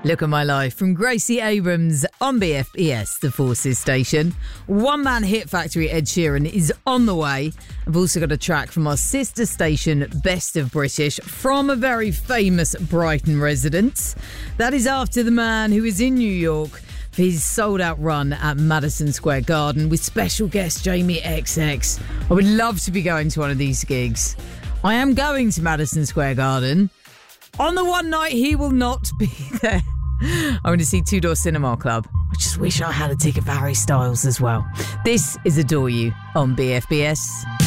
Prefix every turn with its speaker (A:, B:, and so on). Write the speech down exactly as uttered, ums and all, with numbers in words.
A: Look at My Life from Gracie Abrams on B F B S, the Forces station. One Man Hit Factory Ed Sheeran is on the way. I've also got a track from our sister station, Best of British, from a very famous Brighton resident. That is after the man who is in New York for his sold-out run at Madison Square Garden with special guest Jamie X X. I would love to be going to one of these gigs. I am going to Madison Square Garden. On the one night he will not be there, I'm going to see Two Door Cinema Club. I just wish I had a ticket for Harry Styles as well. This is Adore You on B F B S.